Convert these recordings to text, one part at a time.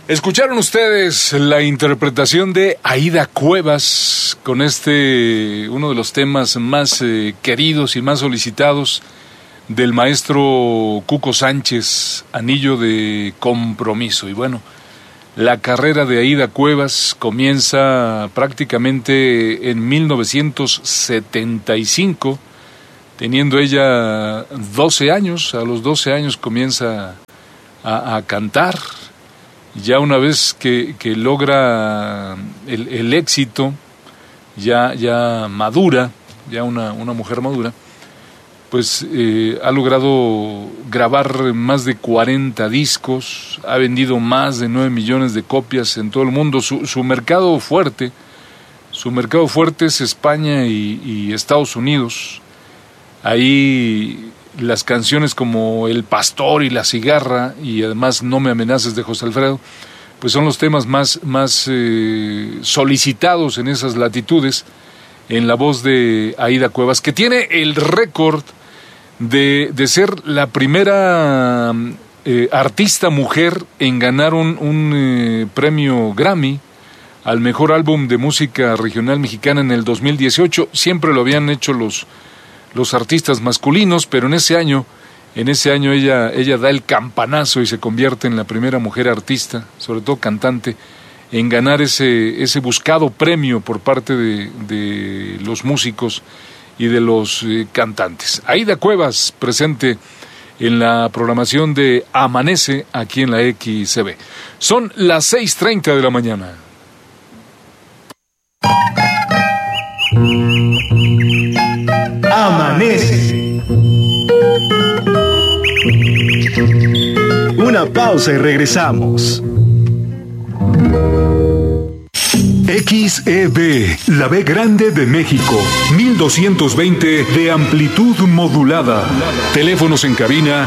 Escucharon ustedes la interpretación de Aída Cuevas con uno de los temas más queridos y más solicitados del maestro Cuco Sánchez, Anillo de Compromiso. Y bueno, la carrera de Aída Cuevas comienza prácticamente en 1975, teniendo ella 12 años. A los 12 años comienza a cantar. Ya una vez que logra el éxito, ya madura, ya una mujer madura, pues ha logrado grabar más de 40 discos, ha vendido más de 9 millones de copias en todo el mundo. Su mercado fuerte es España y Estados Unidos. Ahí las canciones como El Pastor y La Cigarra, y además No me amenaces de José Alfredo, pues son los temas más solicitados en esas latitudes, en la voz de Aída Cuevas, que tiene el récord de ser la primera artista mujer en ganar un premio Grammy al mejor álbum de música regional mexicana en el 2018. Siempre lo habían hecho los artistas masculinos, pero en ese año ella da el campanazo y se convierte en la primera mujer artista, sobre todo cantante, en ganar ese buscado premio por parte de los músicos y de los cantantes. Aída Cuevas, presente en la programación de Amanece aquí en la XCB. Son las 6:30 de la mañana. Amanece. Una pausa y regresamos. XEB, la B grande de México, 1220 de amplitud modulada. Teléfonos en cabina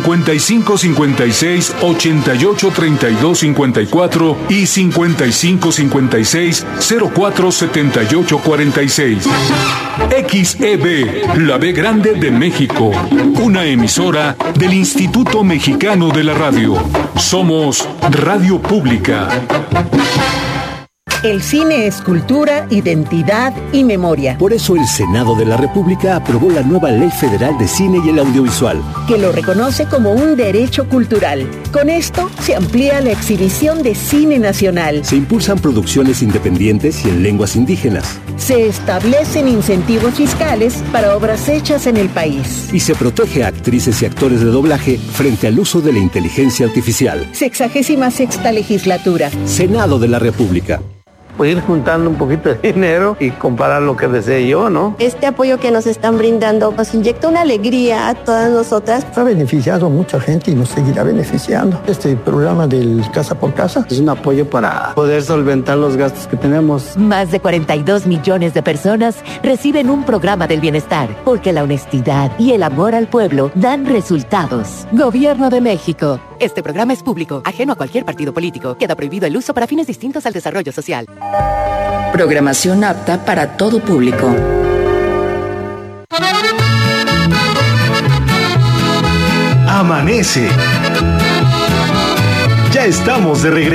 5556 88 32 54 y 5556 04 78 46. XEB, la B grande de México, una emisora del Instituto Mexicano de la Radio. Somos Radio Pública. El cine es cultura, identidad y memoria. Por eso el Senado de la República aprobó la nueva Ley Federal de Cine y el Audiovisual, que lo reconoce como un derecho cultural. Con esto se amplía la exhibición de cine nacional. Se impulsan producciones independientes y en lenguas indígenas. Se establecen incentivos fiscales para obras hechas en el país. Y se protege a actrices y actores de doblaje frente al uso de la inteligencia artificial. 66ª legislatura. Senado de la República. Pues ir juntando un poquito de dinero y comparar lo que desee yo, ¿no? Este apoyo que nos están brindando nos inyecta una alegría a todas nosotras. Ha beneficiado a mucha gente y nos seguirá beneficiando. Este programa del Casa por Casa es un apoyo para poder solventar los gastos que tenemos. Más de 42 millones de personas reciben un programa del bienestar, porque la honestidad y el amor al pueblo dan resultados. Gobierno de México. Este programa es público, ajeno a cualquier partido político. Queda prohibido el uso para fines distintos al desarrollo social. Programación apta para todo público. Amanece. Ya estamos de regreso.